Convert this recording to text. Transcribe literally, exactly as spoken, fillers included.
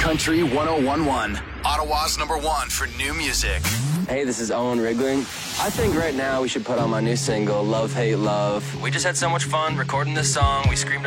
Country one oh one one. Ottawa's number one for new music. Hey, this is Owen Wrigling. I think right now we should put on my new single, Love, Hate, Love. We just had so much fun recording this song. We screamed